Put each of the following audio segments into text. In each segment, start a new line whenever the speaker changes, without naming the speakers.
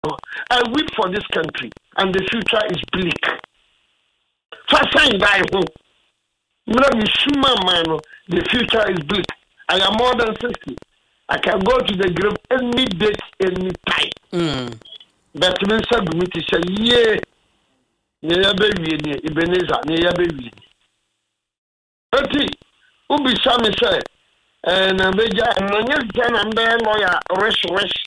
I weep for this country, and the future is bleak. First time die home. The future is bleak. I am more than 60. I can go to the grave any date, any time. But Minister Bumiti say, yeah, near baby, Ebenezer, near baby. But Ubi Sami say, and Major, and yes, then I'm there, lawyer, arrest,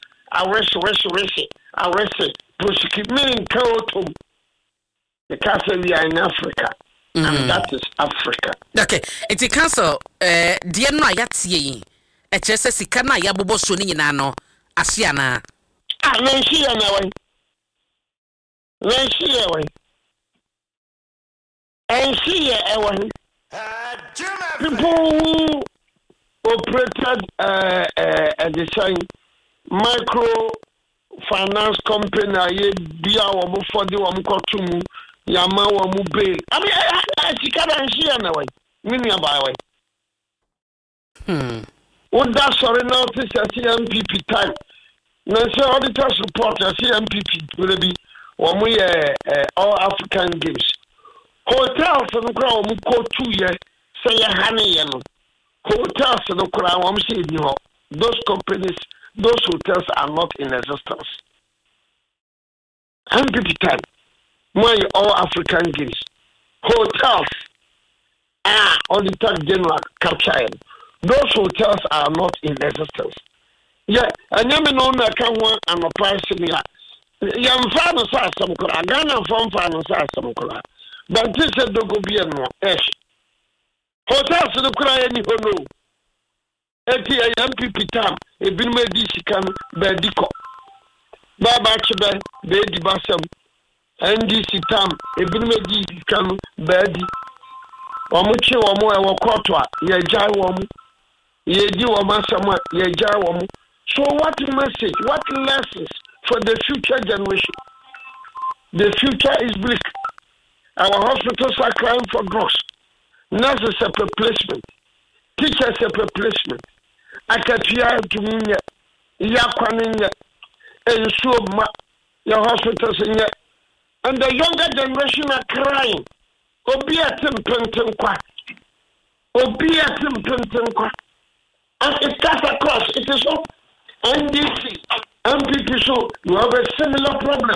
prosecute me in Khartoum. The castle we are in Africa. And that is Africa.
Okay, it's a council, dear no yatsi, a chessicana yabubo suni nano, Asiana.
Then she away. Then she away. And she away. People who operated the same micro finance company, I be our for the one costume. Yama wa mobile. I mean, I can't see anyway. Mini about what that sorry now is a CMPP time. Now, so auditor support a CMPP will be when we all African games. Hotels and the crowd will go 2 years, say a honey. Hotels and the crowd, I'm saying, those companies, those hotels are not in existence. MPP time. My all African games, hotels, Auditor General capture. Those hotels are not in existence. Yeah, and you know I can't want a price me. Young farmers are some color, Ghana farmers are some color. But this is the Gobian Esh. Hotels in the cry any hono. MPP time, a bin made this can be dico. Baba Chebe, Bedi Bassam. NDC tam ebinumedi kan baadi omuche omo e wokoto a ye jai womu ye di womasama ye jai womu. So what message, what lessons for the future generation? The future is bleak. Our hospitals are crying for drugs. Nurses are replacement, teachers are replacement. Akatia to munya yakwaninga ensuoma your hospitals in ye. And the younger generation are crying. Obiatim Pentenkwa. Obiatim Pentenkwa. And it cuts across. It is all NDC, MPP. So you have a similar problem.